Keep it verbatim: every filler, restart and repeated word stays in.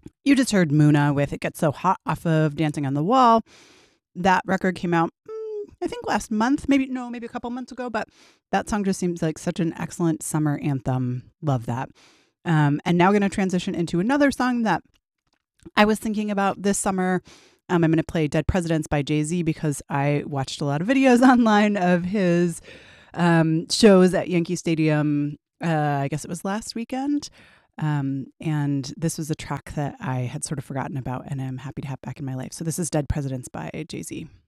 You just heard Muna with It Gets So Hot off of Dancing on the Wall. That record came out, mm, I think last month, maybe, no, maybe a couple months ago, but that song just seems like such an excellent summer anthem. Love that. Um, and now going to transition into another song that I was thinking about this summer. Um, I'm going to play Dead Presidents by Jay-Z because I watched a lot of videos online of his um, shows at Yankee Stadium. Uh, I guess it was last weekend. Um, and this was a track that I had sort of forgotten about and I'm happy to have back in my life. So this is Dead Presidents by Jay-Z.